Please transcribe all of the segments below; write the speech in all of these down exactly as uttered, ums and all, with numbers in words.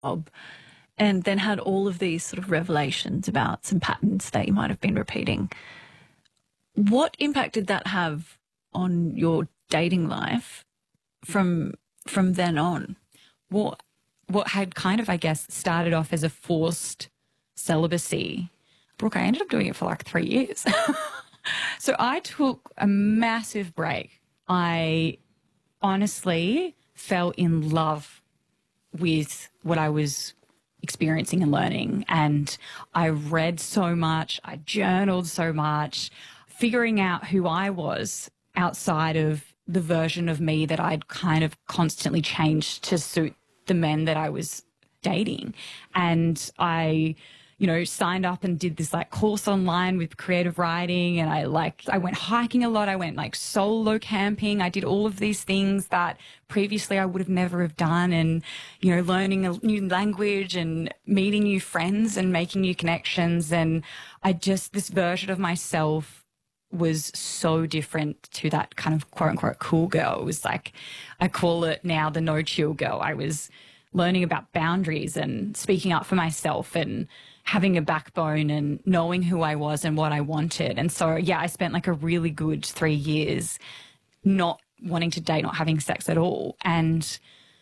job, and then had all of these sort of revelations about some patterns that you might have been repeating. What impact did that have on your dating life from from then on? What what had kind of, I guess, started off as a forced celibacy, Brooke, I ended up doing it for like three years. So I took a massive break. I honestly fell in love with what I was experiencing and learning. And I read so much, I journaled so much, figuring out who I was outside of the version of me that I'd kind of constantly changed to suit the men that I was dating. And I, you know, signed up and did this like course online with creative writing. And I like, I went hiking a lot. I went like solo camping. I did all of these things that previously I would have never have done. And, you know, learning a new language and meeting new friends and making new connections. And I just, this version of myself was so different to that kind of quote unquote cool girl. It was like, I call it now the no chill girl. I was learning about boundaries and speaking up for myself and having a backbone and knowing who I was and what I wanted. And so, yeah, I spent like a really good three years not wanting to date, not having sex at all. And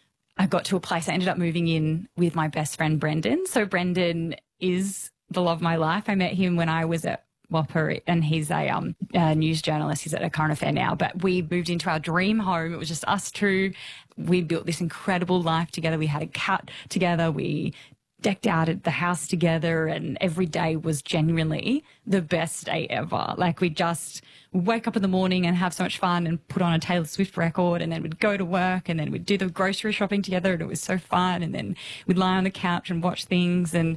I got to a place, I ended up moving in with my best friend, Brendan. So Brendan is the love of my life. I met him when I was at Whopper, and he's a, um, a news journalist. He's at a Current Affair now. But we moved into our dream home. It was just us two. We built this incredible life together. We had a cat together. We decked out at the house together, and every day was genuinely the best day ever. Like we just wake up in the morning and have so much fun and put on a Taylor Swift record, and then we'd go to work, and then we'd do the grocery shopping together, and it was so fun. And then we'd lie on the couch and watch things. And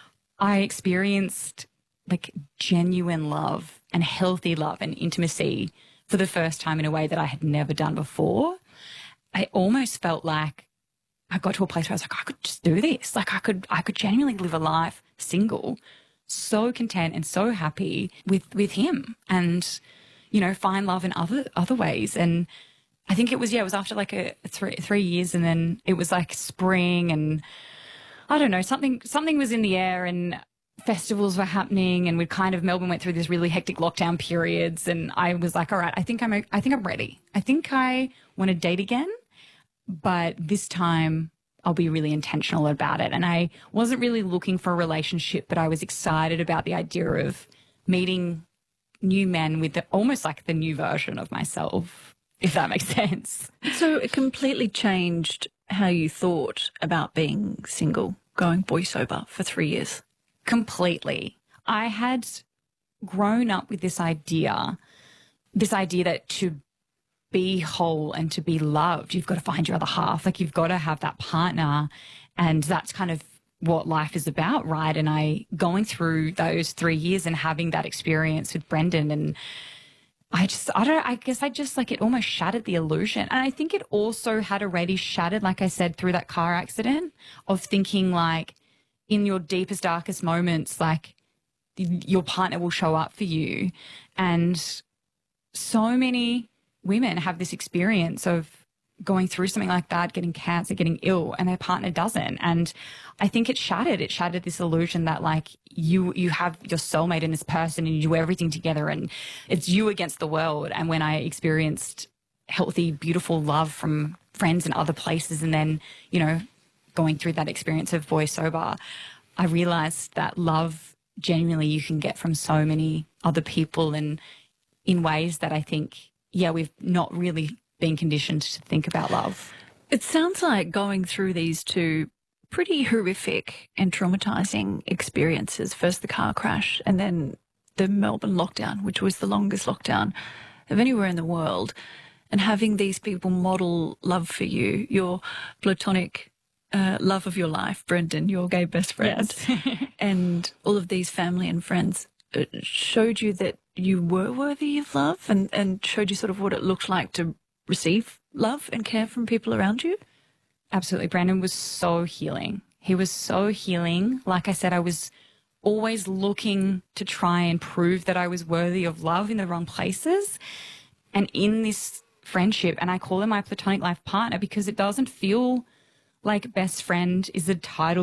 I experienced like genuine love and healthy love and intimacy for the first time in a way that I had never done before. I almost felt like I got to a place where I was like, I could just do this. Like I could, I could genuinely live a life single, so content and so happy with, with him, and, you know, find love in other, other ways. And I think it was, yeah, it was after like a three, three years. And then it was like spring, and I don't know, something, something was in the air, and festivals were happening, and we kind of, Melbourne went through this really hectic lockdown periods. And I was like, all right, I think I'm, I think I'm ready. I think I want to date again. But this time I'll be really intentional about it. And I wasn't really looking for a relationship, but I was excited about the idea of meeting new men with the, almost like the new version of myself, if that makes sense. So it completely changed how you thought about being single, going boy sober for three years. Completely. I had grown up with this idea, this idea that to be whole and to be loved, you've got to find your other half. Like you've got to have that partner, and that's kind of what life is about, right? And I going through those three years and having that experience with Brendan, and I just, I don't, I guess I just like it almost shattered the illusion. And I think it also had already shattered, like I said, through that car accident, of thinking like in your deepest, darkest moments, like your partner will show up for you. And so many women have this experience of going through something like that, getting cancer, getting ill, and their partner doesn't. And I think it shattered, it shattered this illusion that like you, you have your soulmate in this person and you do everything together and it's you against the world. And when I experienced healthy, beautiful love from friends in other places, and then, you know, going through that experience of boy sober, I realized that love genuinely you can get from so many other people, and in ways that I think, yeah, we've not really been conditioned to think about love. It sounds like going through these two pretty horrific and traumatizing experiences, first the car crash and then the Melbourne lockdown, which was the longest lockdown of anywhere in the world, and having these people model love for you, your platonic uh, love of your life, Brendan, your gay best friend, yes. and all of these family and friends uh, showed you that you were worthy of love, and, and showed you sort of what it looked like to receive love and care from people around you? Absolutely. Brandon was so healing. He was so healing. Like I said, I was always looking to try and prove that I was worthy of love in the wrong places. And in this friendship, and I call him my platonic life partner because it doesn't feel like best friend is a title